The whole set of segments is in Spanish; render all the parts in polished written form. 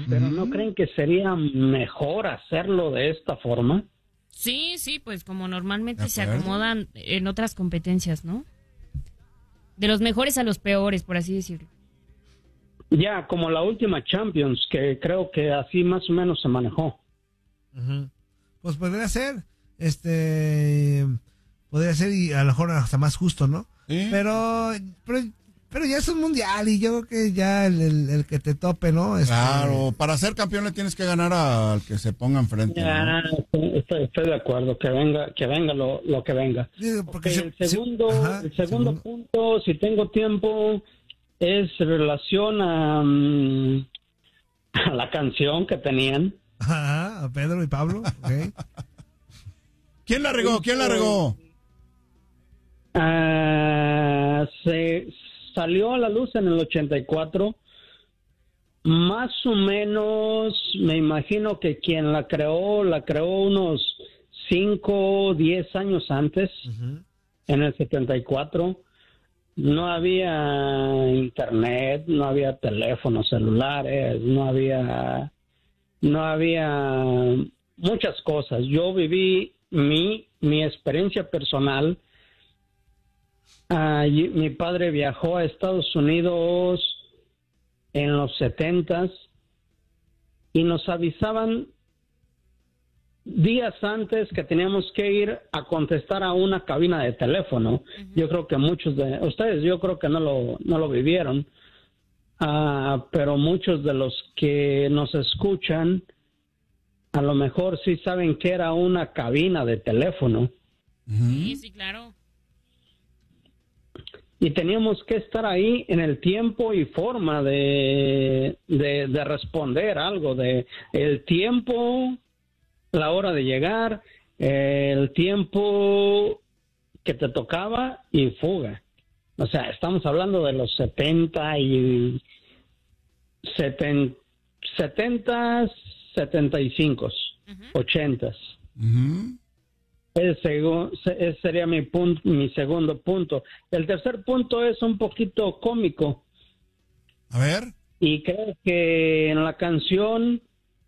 Pero ¿no creen que sería mejor hacerlo de esta forma? Sí, pues como normalmente se acomodan en otras competencias, ¿no? De los mejores a los peores, por así decirlo. Ya, como la última Champions, que creo que así más o menos se manejó. Pues podría ser, podría ser y a lo mejor hasta más justo, ¿no? ¿Sí? Pero ya es un mundial y yo creo que ya el que te tope, ¿no? Claro, para ser campeón le tienes que ganar al que se ponga enfrente. Ya, ¿no? Estoy de acuerdo, que venga lo que venga. Sí, porque el segundo punto, si tengo tiempo, es relación a la canción que tenían. Ajá, a Pedro y Pablo, okay. ¿Quién la regó? Se salió a la luz en el 84. Más o menos, me imagino que quien la creó unos 5 o 10 años antes, en el 74. No había internet, no había teléfonos celulares, no había muchas cosas. Yo viví mi experiencia personal. Mi padre viajó a Estados Unidos en los 70s y nos avisaban días antes que teníamos que ir a contestar a una cabina de teléfono. Yo creo que muchos de ustedes, yo creo que no lo vivieron, pero muchos de los que nos escuchan a lo mejor sí saben que era una cabina de teléfono. Sí, claro. Y teníamos que estar ahí en el tiempo y forma de responder algo, de el tiempo, la hora de llegar, el tiempo que te tocaba y fuga. O sea, estamos hablando de los 70 y 75, 80. Ese sería mi segundo punto. El tercer punto es un poquito cómico. A ver. Y creo que en la canción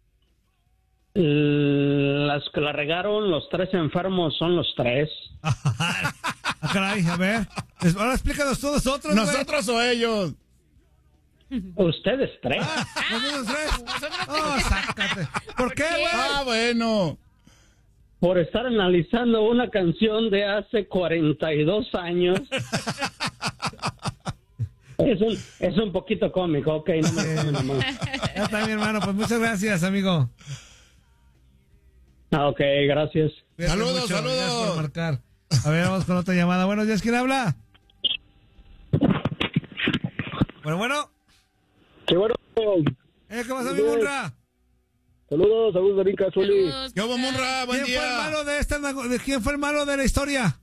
las que la regaron, los 3 enfermos son los 3. Caray, a ver. Ahora explícanos tú nosotros. ¿Nosotros o ellos? Ustedes 3. ¿Nosotros 3? Oh, sácate. ¿Por qué, güey? Bueno. Por estar analizando una canción de hace 42 años. Es un poquito cómico, ok. No me tomen mal. Ya está, mi hermano. Pues muchas gracias, amigo. Ok, gracias. Saludos. Gracias por marcar. A ver, vamos con otra llamada. Buenos días, ¿quién habla? Bueno. Sí, bueno. ¿Qué pasa, mi Munra? Saludos, Darinka, Zuli. ¿Qué hubo, Munra? Buen día. ¿Quién fue el malo de la historia?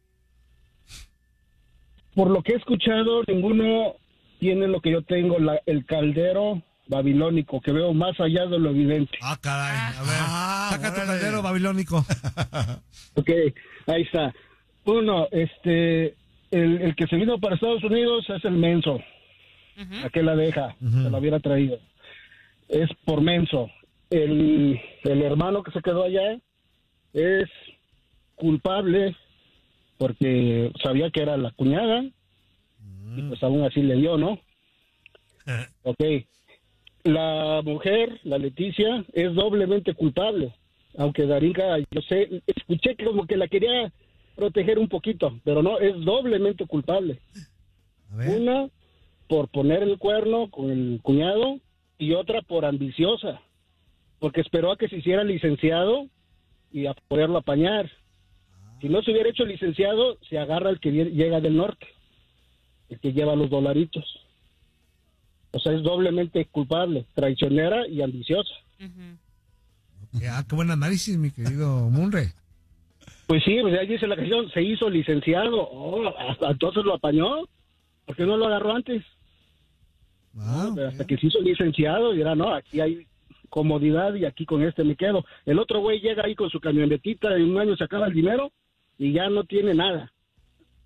Por lo que he escuchado, ninguno tiene lo que yo tengo, el caldero babilónico, que veo más allá de lo evidente. Caray, a ver, saca tu caldero babilónico. Ok, ahí está. Uno, el que se vino para Estados Unidos es el menso. ¿A qué la deja? Se la hubiera traído. Es por menso. El hermano que se quedó allá es culpable porque sabía que era la cuñada y pues aún así le dio, ¿no? Ok. La mujer, la Leticia, es doblemente culpable, aunque Darinka, yo sé, escuché que como que la quería proteger un poquito, pero no, es doblemente culpable. Una por poner el cuerno con el cuñado y otra por ambiciosa, porque esperó a que se hiciera licenciado y a poderlo apañar. Si no se hubiera hecho licenciado, se agarra el que llega del norte, el que lleva los dolaritos. O sea, es doblemente culpable, traicionera y ambiciosa. Qué buen análisis, mi querido Munre. Pues sí, pues ahí dice la canción, se hizo licenciado. Hasta entonces lo apañó. ¿Por qué no lo agarró antes? Hasta que se hizo licenciado y dirá, no, aquí hay comodidad y aquí con este me quedo. El otro güey llega ahí con su camionetita, en un año se acaba el dinero y ya no tiene nada.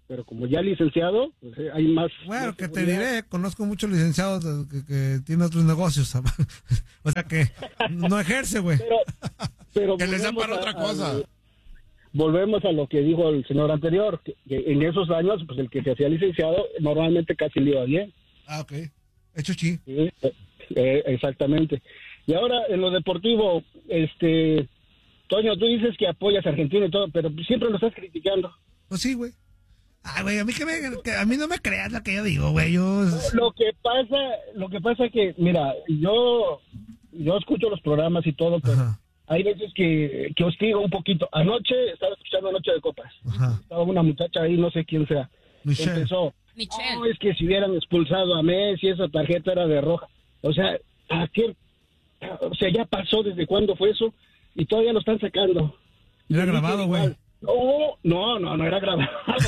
pero como ya licenciado, pues, hay más. Bueno, más que te seguridad. diré, conozco muchos licenciados que tienen otros negocios. O sea que no ejerce, güey. Pero Que les da volvemos para otra cosa. Volvemos a lo que dijo el señor anterior, que en esos años, pues el que se hacía licenciado, normalmente casi le iba bien. Ah, ok. Hecho chi. Sí, exactamente. Y ahora, en lo deportivo, Toño, tú dices que apoyas a Argentina y todo, pero siempre lo estás criticando. Pues sí, güey. Ay, güey, a mí que a mí no me creas lo que yo digo, güey. Yo... Lo que pasa que, mira, yo escucho los programas y todo, pero Ajá. hay veces que hostigo un poquito. Anoche estaba escuchando Noche de Copas. Ajá. Estaba una muchacha ahí, no sé quién sea. Michelle. Empezó. Michelle. No, es que si hubieran expulsado a Messi, esa tarjeta era de roja. O sea, ¿a qué? O sea, ya pasó desde cuándo fue eso y todavía lo están sacando. Era grabado, güey. No era grabado.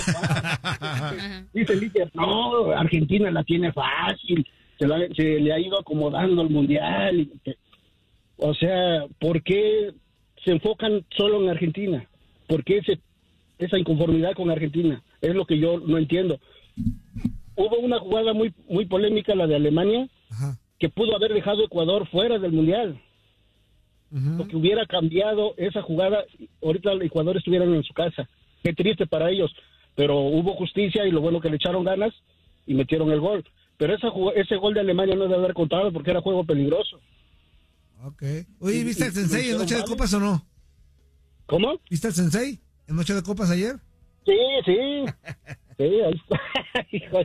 Dice Líder, no, Argentina la tiene fácil, se le ha ido acomodando al mundial. O sea, ¿por qué se enfocan solo en Argentina? ¿Por qué esa inconformidad con Argentina? Es lo que yo no entiendo. Hubo una jugada muy, muy polémica, la de Alemania, Ajá. que pudo haber dejado a Ecuador fuera del mundial. Lo que hubiera cambiado esa jugada, ahorita el Ecuador estuvieran en su casa. Qué triste para ellos, pero hubo justicia y lo bueno que le echaron ganas y metieron el gol. Pero ese gol de Alemania no debe haber contado porque era juego peligroso. Ok. Oye, ¿viste el Sensei en Noche de Copas o no? ¿Cómo? ¿Viste el Sensei en Noche de Copas ayer? Sí. Sí, ahí está. Hijo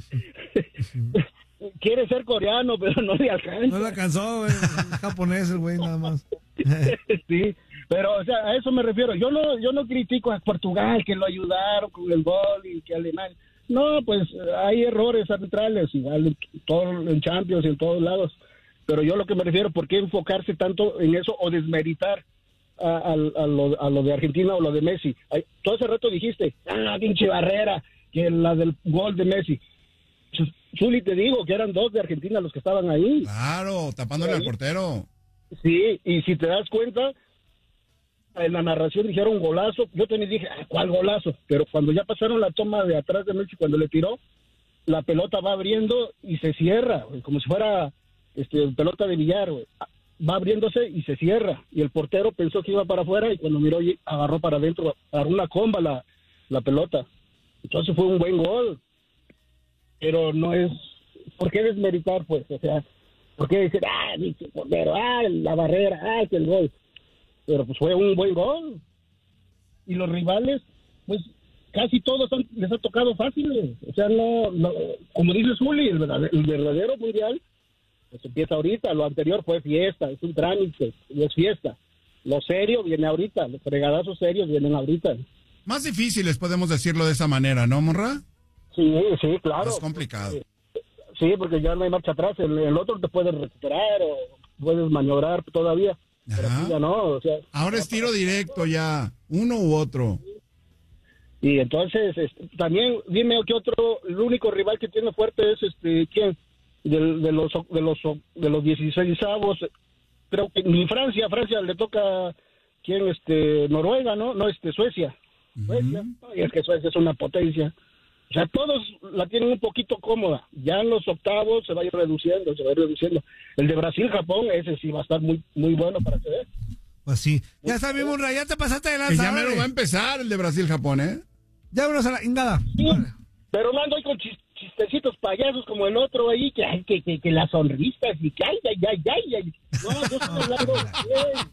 de- Quiere ser coreano, pero no le alcanza. No le alcanzó, güey. Es japonés el güey, nada más. Sí, pero o sea, a eso me refiero. Yo no critico a Portugal que lo ayudaron con el gol y que Alemania. No, pues hay errores arbitrales igual en Champions y en todos lados. Pero yo lo que me refiero, ¿por qué enfocarse tanto en eso o desmeritar a lo de Argentina o lo de Messi? Todo ese rato dijiste, pinche barrera, que la del gol de Messi. Zuli, te digo que eran 2 de Argentina los que estaban ahí. Claro, tapándole al portero. Sí, y si te das cuenta, en la narración dijeron golazo. Yo también dije, ¿cuál golazo? Pero cuando ya pasaron la toma de atrás de Messi, cuando le tiró, la pelota va abriendo y se cierra, güey, como si fuera pelota de billar, güey. Va abriéndose y se cierra. Y el portero pensó que iba para afuera y cuando miró, agarró para adentro, agarró una comba la pelota. Entonces fue un buen gol. Pero no es... ¿Por qué desmeritar, pues? O sea, ¿por qué decir, dice portero, la barrera, que el gol? Pero pues fue un buen gol. Y los rivales, pues casi todos les ha tocado fáciles. O sea, no como dice Zuli, el verdadero mundial, pues empieza ahorita. Lo anterior fue fiesta, es un trámite, y es fiesta. Lo serio viene ahorita, los fregadazos serios vienen ahorita. Más difíciles, podemos decirlo de esa manera, ¿no, Monra? Sí, claro. Más complicado. Sí, porque ya no hay marcha atrás. El otro te puedes recuperar o puedes maniobrar todavía. Pero aquí ya no, o sea... Ahora es tiro directo ya, uno u otro. Y entonces, también, dime qué otro, el único rival que tiene fuerte es, ¿quién? De los 16avos, creo que ni Francia le toca, ¿quién? Noruega, ¿no? No, Suecia. Suecia, y es que Suecia es una potencia. O sea, todos la tienen un poquito cómoda. Ya en los octavos se va a ir reduciendo. El de Brasil-Japón, ese sí va a estar muy, muy bueno para que vean. Pues sí. Ya está bien, Monra, ya te pasaste de lanza. Y ya me lo va a empezar el de Brasil-Japón, ¿eh? Ya vámonos a la ingada. Sí, pero no ando ahí con chistecitos payasos como el otro ahí, que las sonrisas y que ay. No, yo estoy hablando bien.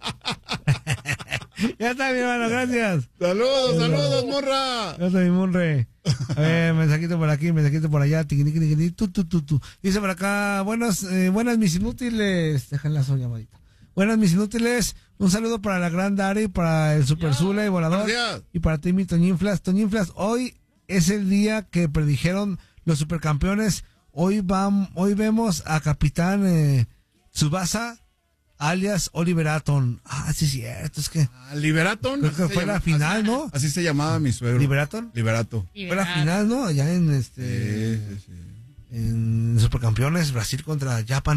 Ya está, mi hermano, gracias. Saludos, Monra. Yo soy Monre. A ver, mensajito por aquí, mensajito por allá. Tiqui. Tu. Dice por acá, buenas mis inútiles. Déjenla su llamadita. Buenas mis inútiles. Un saludo para la gran Dari, para el Super Zula y Volador. Y para Timmy Toñinflas. Toñinflas, hoy es el día que predijeron los supercampeones. Hoy vemos a Capitán Tsubasa, alias Oliver Atom. Sí, cierto, es que... ¿Liberaton? Creo que fue la final, ¿no? Así se llamaba mi suegro. ¿Liberaton? Liberato. Fue la final, ¿no? Allá en Sí. en Supercampeones, Brasil contra Japan.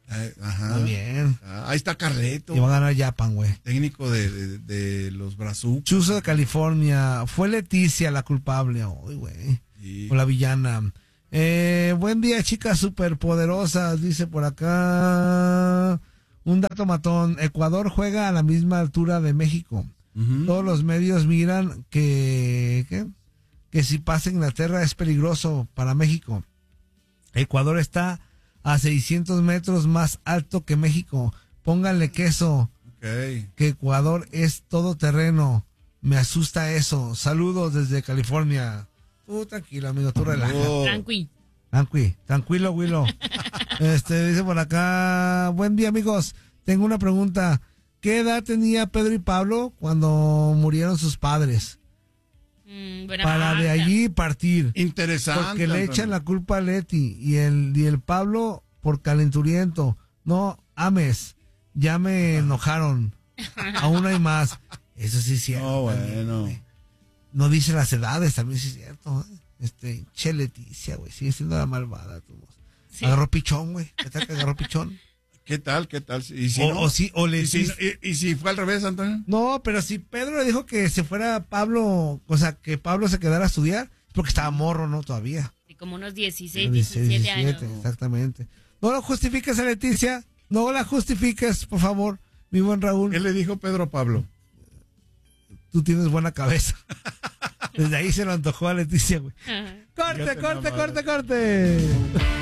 Ajá. Muy bien. Ahí está Carleto. Y va a ganar Japan, güey. Técnico de los Brazucas. Chuzo de California. Fue Leticia la culpable. Uy, güey. Sí. O la villana. Buen día, chicas superpoderosas. Dice por acá. Un dato matón. Ecuador juega a la misma altura de México. Ujú. Todos los medios miran que si pasa Inglaterra es peligroso para México. Ecuador está a 600 metros más alto que México. Pónganle queso. Ok. Que Ecuador es todo terreno. Me asusta eso. Saludos desde California. Tranquilo, amigo, tú relaja. Oh. Tranquilo, Willow. Dice por acá, buen día, amigos. Tengo una pregunta. ¿Qué edad tenía Pedro y Pablo cuando murieron sus padres? Buena Para de pregunta. allí partir. Interesante. Porque le Antonio. echan la culpa a Leti y el Pablo por calenturiento. No ames, ya me enojaron. Aún hay más. Eso sí es cierto. No, también, bueno. güey. No dice las edades, también sí es cierto. Che Leticia, güey, sigue siendo la malvada. Sí. Agarró pichón, güey. ¿Qué tal que agarró pichón? ¿Qué tal? ¿Y si O, no? o sí, o ¿Y Leticia. si fue al revés, Antonio? No, pero si Pedro le dijo que se fuera Pablo, o sea, que Pablo se quedara a estudiar, es porque estaba morro, ¿no? Todavía. Y como unos 16, 16, 17 años. Exactamente. No lo justifiques a Leticia, no la justifiques, por favor, mi buen Raúl. ¿Qué le dijo Pedro a Pablo? Tú tienes buena cabeza. Desde ahí se lo antojó a Leticia, güey. Ajá. ¡Corte, Fíjate corte, nada más. corte, corte!